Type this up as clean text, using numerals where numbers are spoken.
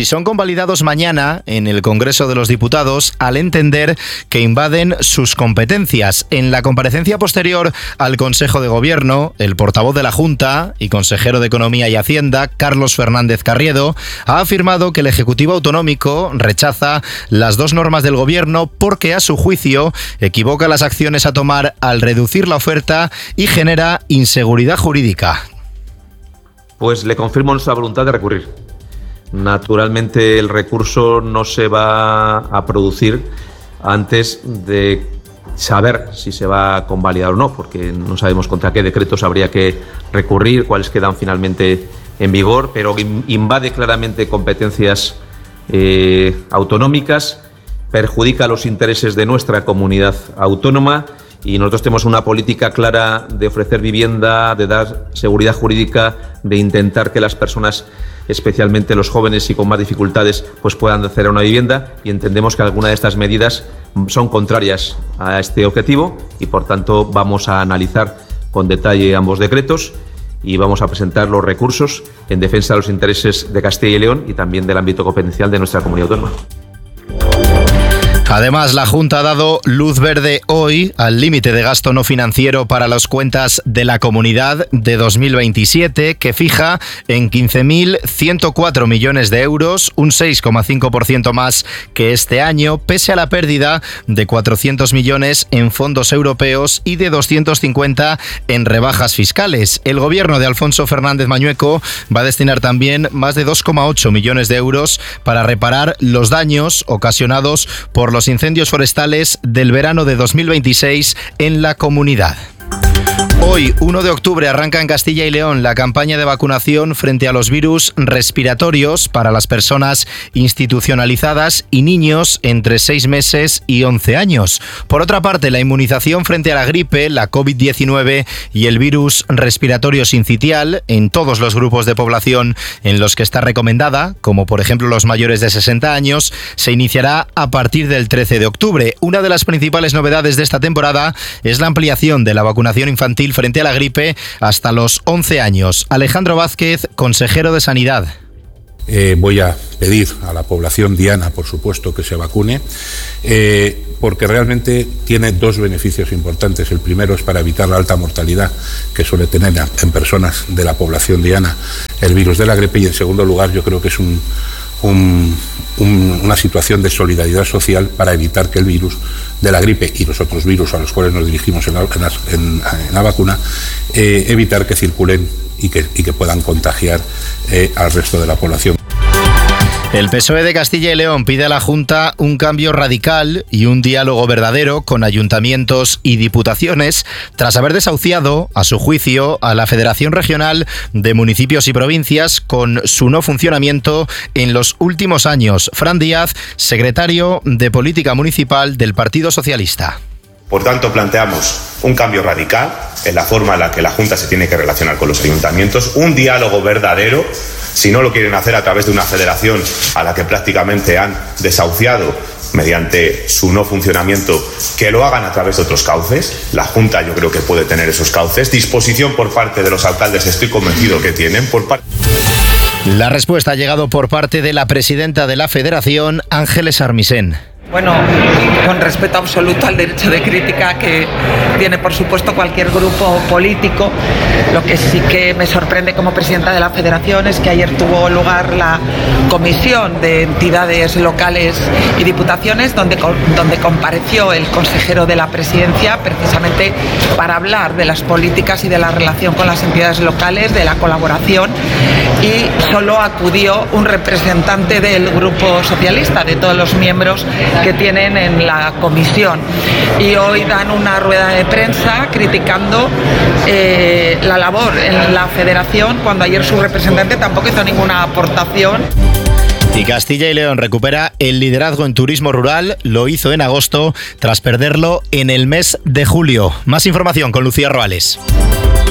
son convalidados mañana en el Congreso de los Diputados al entender que invaden sus competencias. En la comparecencia posterior al Consejo de Gobierno, el portavoz de la Junta y consejero de Economía y Hacienda, Carlos Fernández Carriedo, ha afirmado que el Ejecutivo Autonómico rechaza las dos normas del Gobierno porque, a su juicio, equivoca las acciones a tomar al reducir la oferta y genera inseguridad jurídica. Pues le confirmo nuestra voluntad de recurrir. Naturalmente el recurso no se va a producir antes de saber si se va a convalidar o no, porque no sabemos contra qué decretos habría que recurrir, cuáles quedan finalmente en vigor, pero invade claramente competencias autonómicas, perjudica los intereses de nuestra comunidad autónoma y nosotros tenemos una política clara de ofrecer vivienda, de dar seguridad jurídica, de intentar que las personas, especialmente los jóvenes y con más dificultades, pues puedan acceder a una vivienda, y entendemos que algunas de estas medidas son contrarias a este objetivo y por tanto vamos a analizar con detalle ambos decretos y vamos a presentar los recursos en defensa de los intereses de Castilla y León y también del ámbito competencial de nuestra comunidad autónoma. Además, la Junta ha dado luz verde hoy al límite de gasto no financiero para las cuentas de la comunidad de 2027, que fija en 15.104 millones de euros, un 6,5% más que este año, pese a la pérdida de 400 millones en fondos europeos y de 250 en rebajas fiscales. El gobierno de Alfonso Fernández Mañueco va a destinar también más de 2,8 millones de euros para reparar los daños ocasionados por los incendios forestales del verano de 2026 en la comunidad. Hoy, 1 de octubre, arranca en Castilla y León la campaña de vacunación frente a los virus respiratorios para las personas institucionalizadas y niños entre 6 meses y 11 años. Por otra parte, la inmunización frente a la gripe, la COVID-19 y el virus respiratorio sincitial en todos los grupos de población en los que está recomendada, como por ejemplo los mayores de 60 años, se iniciará a partir del 13 de octubre. Una de las principales novedades de esta temporada es la ampliación de la vacunación infantil frente a la gripe hasta los 11 años. Alejandro Vázquez, consejero de Sanidad. Voy a pedir a la población diana, por supuesto, que se vacune, porque realmente tiene dos beneficios importantes. El primero es para evitar la alta mortalidad que suele tener en personas de la población diana el virus de la gripe, y en segundo lugar yo creo que es una situación de solidaridad social para evitar que el virus de la gripe y los otros virus a los cuales nos dirigimos en la vacuna, evitar que circulen y que puedan contagiar al resto de la población. El PSOE de Castilla y León pide a la Junta un cambio radical y un diálogo verdadero con ayuntamientos y diputaciones, tras haber desahuciado, a su juicio, a la Federación Regional de Municipios y Provincias con su no funcionamiento en los últimos años. Fran Díaz, secretario de Política Municipal del Partido Socialista. Por tanto, planteamos un cambio radical en la forma en la que la Junta se tiene que relacionar con los ayuntamientos, un diálogo verdadero. Si no lo quieren hacer a través de una federación a la que prácticamente han desahuciado mediante su no funcionamiento, que lo hagan a través de otros cauces. La Junta yo creo que puede tener esos cauces. Disposición por parte de los alcaldes, estoy convencido que tienen. La respuesta ha llegado por parte de la presidenta de la Federación, Ángeles Armisen. Bueno, con respeto absoluto al derecho de crítica que tiene, por supuesto, cualquier grupo político. Lo que sí que me sorprende como presidenta de la Federación es que ayer tuvo lugar la comisión de entidades locales y diputaciones donde compareció el consejero de la presidencia precisamente para hablar de las políticas y de la relación con las entidades locales, de la colaboración, y solo acudió un representante del Grupo Socialista, de todos los miembros que tienen en la comisión, y hoy dan una rueda de prensa criticando la labor en la Federación cuando ayer su representante tampoco hizo ninguna aportación. Y Castilla y León recupera el liderazgo en turismo rural, lo hizo en agosto tras perderlo en el mes de julio. Más información con Lucía Roales.